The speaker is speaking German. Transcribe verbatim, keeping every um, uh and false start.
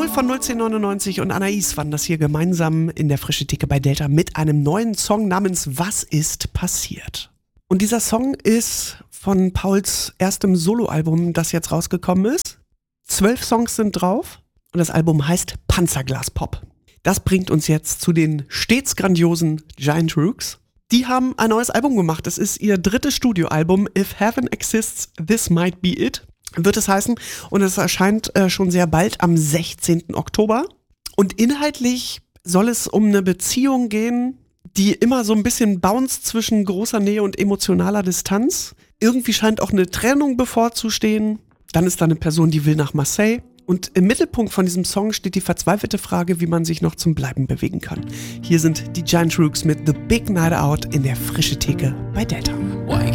Paul von null zehn neunundneunzig und Anais waren das hier gemeinsam in der Frische Theke bei Delta mit einem neuen Song namens Was ist passiert? Und dieser Song ist von Pauls erstem Soloalbum, das jetzt rausgekommen ist. Zwölf Songs sind drauf und das Album heißt Panzerglas Pop. Das bringt uns jetzt zu den stets grandiosen Giant Rooks. Die haben ein neues Album gemacht. Es ist ihr drittes Studioalbum. If Heaven Exists, This Might Be It, wird es heißen. Und es erscheint äh, schon sehr bald am sechzehnten Oktober. Und inhaltlich soll es um eine Beziehung gehen, die immer so ein bisschen bounced zwischen großer Nähe und emotionaler Distanz. Irgendwie scheint auch eine Trennung bevorzustehen. Dann ist da eine Person, die will nach Marseille. Und im Mittelpunkt von diesem Song steht die verzweifelte Frage, wie man sich noch zum Bleiben bewegen kann. Hier sind die Giant Rooks mit The Big Night Out in der Frische Theke bei Delta.